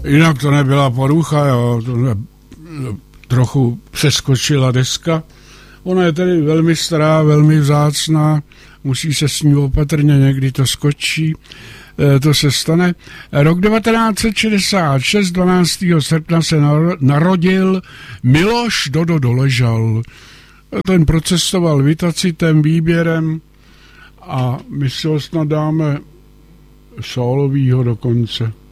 Jinak to nebyla porucha, jo, to trochu přeskočila deska. Ona je tedy velmi stará, velmi vzácná, musí se s ní opatrně, někdy to skočí, to se stane. Rok 1966, 12. srpna se narodil Miloš Dodo Doležal. Ten procestoval Vitacitem, výběrem a my si ho snad dáme sólovýho dokonce.